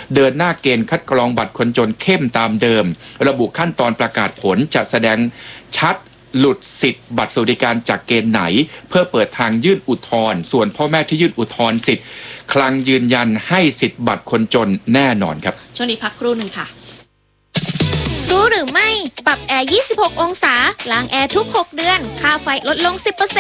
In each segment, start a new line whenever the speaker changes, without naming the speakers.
เดินหน้าเกณฑ์คัดกรองบัตรคนจนเข้มตามเดิมระบุขั้นตอนประกาศผลจะแสดงชัดหลุดสิทธิ์บัตรสวัสดิการจากเกณฑ์ไหนเพื่อเปิดทางยื่นอุทธรณ์ส่วนพ่อแม่ที่ยื่นอุทธรณ์สิทธิ์คลังยืนยันให้สิทธิ์บัตรคนจนแน่นอนครับ
ช่วงนี้พักครู่หนึ่งค่ะ
รู้หรือไม่ปรับแอร์ 26 องศาล้างแอร์ทุก 6 เดือน ค่าไฟลดลง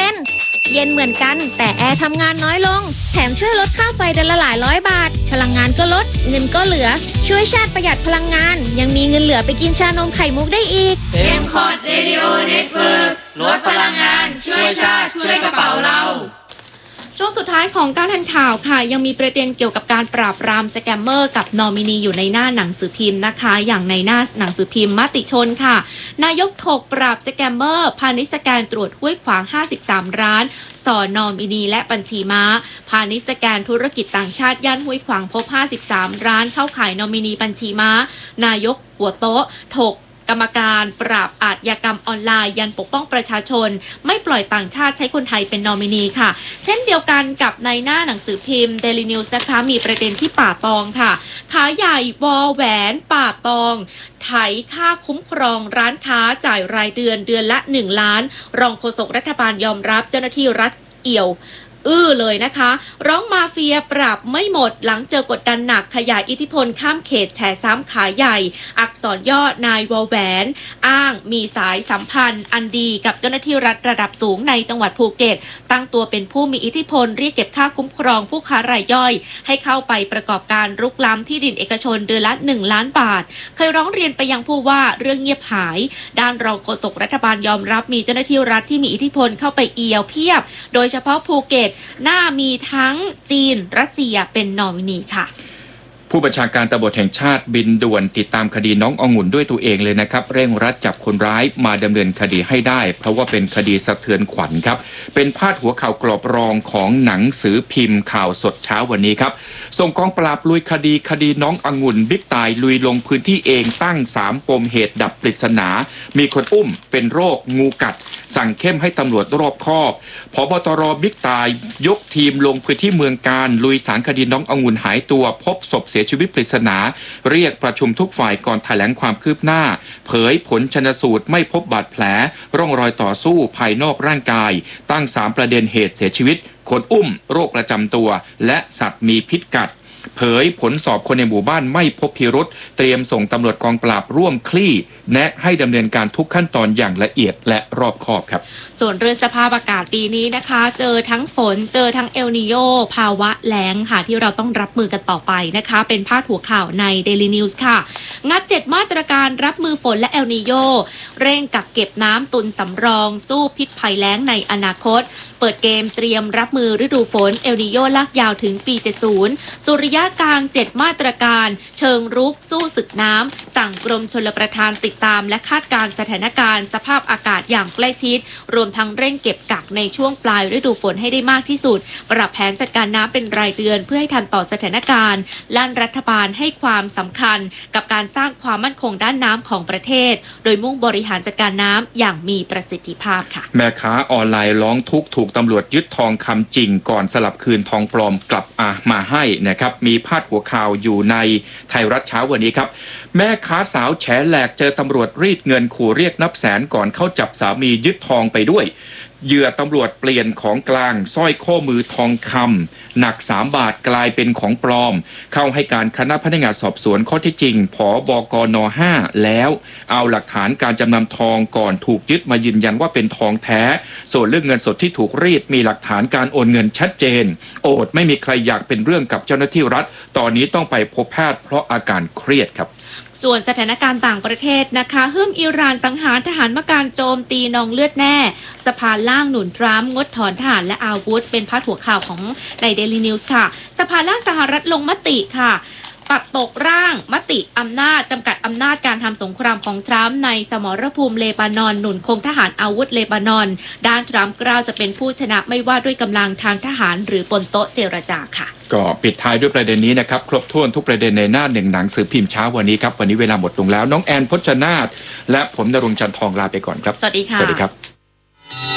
10% เย็นเหมือนกันแต่แอร์ทำงานน้อยลงแถมช่วยลดค่าไฟเดือนละหลายร้อยบาทพลังงานก็ลดเงินก็เหลือช่วยชาติประหยัดพลังงานยังมีเงินเหลือไปกินชานมไข่มุกได้อีก
M-Cod Radio Network ลดพลังงานช่วยชาติช่วยกระเป๋าเรา
ช่วงสุดท้ายของการทันข่าวค่ะยังมีประเด็นเกี่ยวกับการปราบปรามสแกมเมอร์กับนอมินีอยู่ในหน้าหนังสือพิมพ์นะคะอย่างในหน้าหนังสือพิมพ์มติชนค่ะนายกถกปราบสแกมเมอร์พาณิชย์สแกนตรวจห้วยขวาง53ร้านสอนอมินีและบัญชีม้าพาณิชย์สแกนธุรกิจต่างชาติย่านห้วยขวางพบ53ร้านเข้าขายนอมินีบัญชีม้านายกหัวโต๊ะถกกรรมการปราบอาชญากรรมออนไลน์ยันปกป้องประชาชนไม่ปล่อยต่างชาติใช้คนไทยเป็นนอมินีค่ะเช่นเดียวกันกับในหน้าหนังสือพิมพ์ Daily News นะคะมีประเด็นที่ป่าตองค่ะขาใหญ่วอแหวนป่าตองไถค่าคุ้มครองร้านค้าจ่ายรายเดือนละ1 ล้านรองโฆษกรัฐบาลยอมรับเจ้าหน้าที่รัฐเอี่ยวเลยนะคะร้องมาเฟียปราบไม่หมดหลังเจอกดดันหนักขยายอิทธิพลข้ามเขตแฉซ้ำขาใหญ่อักษรย่อนายวอแหวนอ้างมีสายสัมพันธ์อันดีกับเจ้าหน้าที่รัฐระดับสูงในจังหวัดภูเก็ตตั้งตัวเป็นผู้มีอิทธิพลเรียกเก็บค่าคุ้มครองผู้ค้ารายย่อยให้เข้าไปประกอบการรุกล้ำที่ดินเอกชนเดือนละ1 ล้านบาทเคยร้องเรียนไปยังผู้ว่าเรื่องเงียบหายด้านรองโฆษกรัฐบาลยอมรับมีเจ้าหน้าที่รัฐที่มีอิทธิพลเข้าไปเอี่ยวเพียบโดยเฉพาะภูเก็ตน่ามีทั้งจีนรัสเซียเป็นนอมินีค่ะ
ผู้บัญชาการตำรวจแห่งชาติบินด่วนติดตามคดีน้ององุ่นด้วยตัวเองเลยนะครับเร่งรัดจับคนร้ายมาดำเนินคดีให้ได้เพราะว่าเป็นคดีสะเทือนขวัญครับเป็นพาดหัวข่าวกรอบรองของหนังสือพิมพ์ข่าวสดเช้าวันนี้ครับส่งกองปราบลุยคดีน้ององุ่นบิ๊กตายลุยลงพื้นที่เองตั้ง3 ปมเหตุดับปริศนามีคนอุ้มเป็นโรคงูกัดสั่งเข้มให้ตำรวจรอบคอบผบตรบิ๊กตายยกทีมลงพื้นที่เมืองการลุยสารคดีน้ององุ่นหายตัวพบศพเสียชีวิตปริศนาเรียกประชุมทุกฝ่ายก่อนแถลงความคืบหน้าเผยผลชันสูตรไม่พบบาดแผลร่องรอยต่อสู้ภายนอกร่างกายตั้ง3 ประเด็นเหตุเสียชีวิตคนอุ้มโรคประจำตัวและสัตว์มีพิษกัดเผยผลสอบคนในหมู่บ้านไม่พบพิรุธเตรียมส่งตำรวจกองปราบร่วมคลี่แนะให้ดำเนินการทุกขั้นตอนอย่างละเอียดและรอบคอบครับ
ส่วนเรื่องสภาพอากาศปีนี้นะคะเจอทั้งฝนเจอทั้งเอลนีโยภาวะแล้งค่ะที่เราต้องรับมือกันต่อไปนะคะเป็นพาดหัวข่าวใน Daily News ค่ะงัด7 มาตรการรับมือฝนและเอลนีโยเร่งกักเก็บน้ำตุนสำรองสู้พิษภัยแล้งในอนาคตเปิดเกมเตรียมรับมือฤดูฝนเอลนีโยลากยาวถึงปี 70 สุริยะกลาง 7 มาตรการเชิงรุกสู้ศึกน้ำสั่งกรมชลประทานติดตามและคาดการณ์สถานการณ์สภาพอากาศอย่างใกล้ชิดรวมทั้งเร่งเก็บกักในช่วงปลายฤดูฝนให้ได้มากที่สุดปรับแผนจัดการน้ำเป็นรายเดือนเพื่อให้ทันต่อสถานการณ์ลั่นรัฐบาลให้ความสำคัญกับการสร้างความมั่นคงด้านน้ำของประเทศโดยมุ่งบริหารจัดการน้ำอย่างมีประสิทธิภาพค่ะ
แม่ค้าออนไลน์ร้องทุกข์ถูกตำรวจยึดทองคำจริงก่อนสลับคืนทองปลอมกลับมาให้นะครับมีพาดหัวข่าวอยู่ในไทยรัฐเช้าวันนี้ครับแม่ค้าสาวแฉแหลกเจอตำรวจรีดเงินขู่เรียกนับแสนก่อนเข้าจับสามียึดทองไปด้วยเหยื่อตำรวจเปลี่ยนของกลางสร้อยข้อมือทองคำหนัก3 บาทกลายเป็นของปลอมเข้าให้การคณะพนักงานสอบสวนข้อเท็จจริงผบกน5แล้วเอาหลักฐานการจำนำทองก่อนถูกยึดมายืนยันว่าเป็นทองแท้ส่วนเรื่องเงินสดที่ถูกรีดมีหลักฐานการโอนเงินชัดเจนโอดไม่มีใครอยากเป็นเรื่องกับเจ้าหน้าที่รัฐตอนนี้ต้องไปพบแพทย์เพราะอาการเครียดครับ
ส่วนสถานการณ์ต่างประเทศนะคะฮึ่มอิหร่านสังหารทหารมการโจมตีนองเลือดแน่สภาล่างหนุนทรัมป์งดถอนทหารและอาวุธเป็นพาดหัวข่าวของใน Daily News ค่ะสภาล่างสหรัฐลงมติค่ะปัดตกร่างมติอำนาจจำกัดอำนาจการทำสงครามของทรัมป์ในสมรภูมิเลบานอนหนุนคงทหารอาวุธเลบานอนด้านทรัมป์กล่าวจะเป็นผู้ชนะไม่ว่าด้วยกำลังทางทหารหรือบนโต๊ะเจรจาค่ะ
ก็ปิดท้ายด้วยประเด็นนี้นะครับครบถ้วนทุกประเด็นในหน้าหนึ่งหนังสือพิมพ์เช้าวันนี้ครับวันนี้เวลาหมดลงแล้วน้องแอนพจนาถและผมณรงค์จันทร์ทองลาไปก่อนครับ
สวัสดีค่ะ
สวัสดีครับ